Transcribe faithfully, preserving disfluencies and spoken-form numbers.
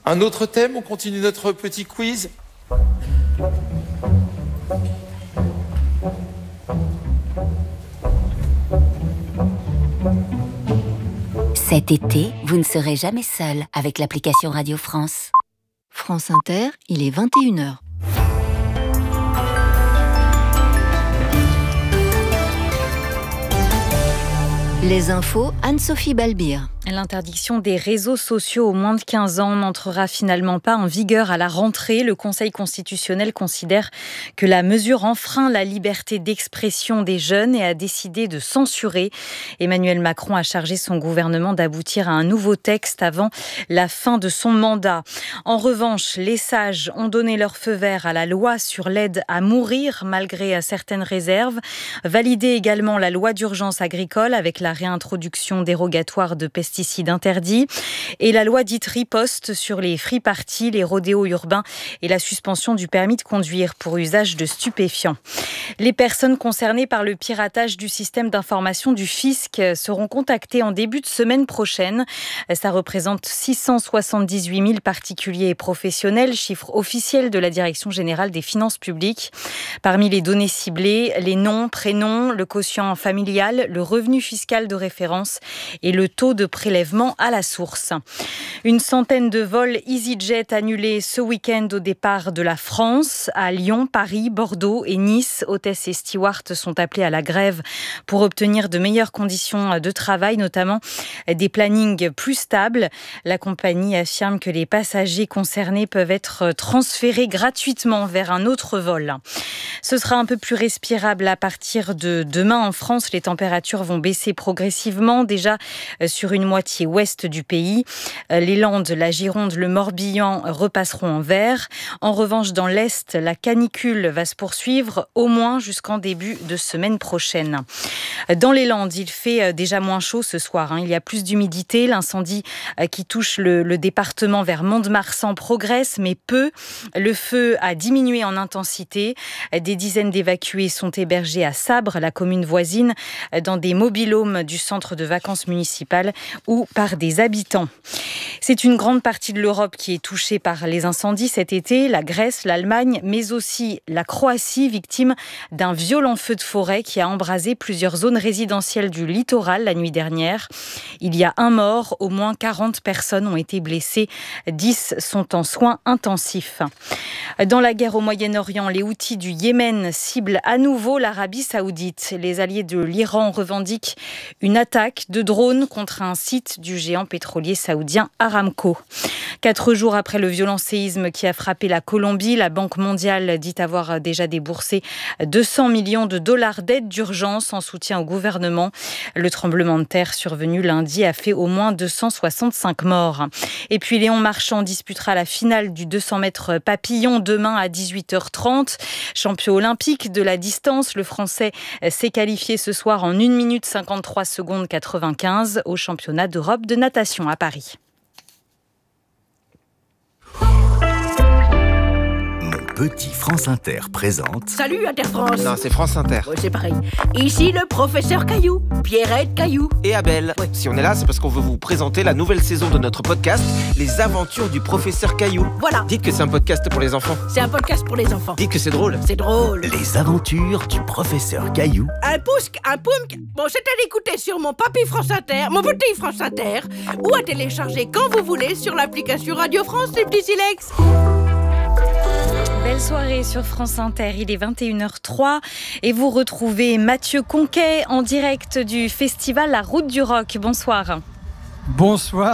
Un autre thème, on continue notre petit quiz. Cet été, vous ne serez jamais seul avec l'application Radio France. France Inter, il est vingt et une heures. Les infos, Anne-Sophie Balbir. L'interdiction des réseaux sociaux aux moins de quinze ans n'entrera finalement pas en vigueur à la rentrée. Le Conseil constitutionnel considère que la mesure enfreint la liberté d'expression des jeunes et a décidé de censurer. Emmanuel Macron a chargé son gouvernement d'aboutir à un nouveau texte avant la fin de son mandat. En revanche, les sages ont donné leur feu vert à la loi sur l'aide à mourir malgré certaines réserves. Validé également la loi d'urgence agricole avec la réintroduction dérogatoire de pesticides interdits et la loi dite riposte sur les free parties, les rodéos urbains et la suspension du permis de conduire pour usage de stupéfiants. Les personnes concernées par le piratage du système d'information du fisc seront contactées en début de semaine prochaine. Ça représente six cent soixante-dix-huit mille particuliers et professionnels, chiffre officiel de la Direction générale des finances publiques. Parmi les données ciblées, les noms, prénoms, le quotient familial, le revenu fiscal de référence et le taux de prélèvement à la source. Une centaine de vols EasyJet annulés ce week-end au départ de la France. À Lyon, Paris, Bordeaux et Nice, hôtesses et stewards sont appelés à la grève pour obtenir de meilleures conditions de travail, notamment des plannings plus stables. La compagnie affirme que les passagers concernés peuvent être transférés gratuitement vers un autre vol. Ce sera un peu plus respirable à partir de demain en France. Les températures vont baisser progressivement, déjà sur une moitié ouest du pays. Les Landes, la Gironde, le Morbihan repasseront en vert. En revanche, dans l'Est, la canicule va se poursuivre au moins jusqu'en début de semaine prochaine. Dans les Landes, il fait déjà moins chaud ce soir. Hein. Il y a plus d'humidité. L'incendie qui touche le, le département vers Mont-de-Marsan progresse, mais peu. Le feu a diminué en intensité. Des dizaines d'évacués sont hébergés à Sabre, la commune voisine, dans des mobil-homes du centre de vacances municipal ou par des habitants. C'est une grande partie de l'Europe qui est touchée par les incendies cet été, la Grèce, l'Allemagne, mais aussi la Croatie, victime d'un violent feu de forêt qui a embrasé plusieurs zones résidentielles du littoral la nuit dernière. Il y a un mort, au moins quarante personnes ont été blessées, dix sont en soins intensifs. Dans la guerre au Moyen-Orient, les Houthis du Yémen ciblent à nouveau l'Arabie Saoudite. Les alliés de l'Iran revendiquent une attaque de drones contre un site du géant pétrolier saoudien Aramco. Quatre jours après le violent séisme qui a frappé la Colombie, la Banque mondiale dit avoir déjà déboursé deux cents millions de dollars d'aide d'urgence en soutien au gouvernement. Le tremblement de terre survenu lundi a fait au moins deux cent soixante-cinq morts. Et puis Léon Marchand disputera la finale du deux cents mètres papillon demain à dix-huit heures trente. Champion olympique de la distance, le Français s'est qualifié ce soir en une minute cinquante-trois secondes quatre-vingt-quinze au championnat d'Europe de natation à Paris. Petit France Inter présente... Salut Inter France. Non, c'est France Inter. Ouais, c'est pareil. Ici le professeur Caillou, Pierrette Caillou. Et Abel. Ouais. Si on est là, c'est parce qu'on veut vous présenter la nouvelle saison de notre podcast, Les Aventures du professeur Caillou. Voilà. Dites que c'est un podcast pour les enfants. C'est un podcast pour les enfants. Dites que c'est drôle. C'est drôle. Les Aventures du professeur Caillou. Un pousque, un poumque. Bon, c'est à l'écouter sur mon papy France Inter, mon petit France Inter, ou à télécharger quand vous voulez sur l'application Radio France, les petits silex. Belle soirée sur France Inter, il est vingt et une heures trois et vous retrouvez Mathieu Conquet en direct du festival La Route du Rock. Bonsoir. Bonsoir.